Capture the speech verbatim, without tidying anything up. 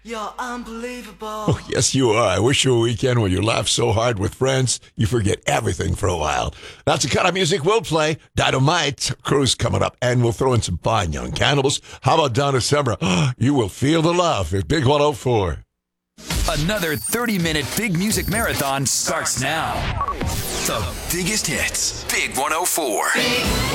You're unbelievable. Oh, yes, you are. I wish you a weekend where you laugh so hard with friends, you forget everything for a while. That's the kind of music we'll play. Dynamite Cruise coming up, and we'll throw in some fine young cannibals. How about Donna Summer? You will feel the love at Big one oh four. Another thirty-minute big music marathon starts now. The biggest hits. Big one oh four. Big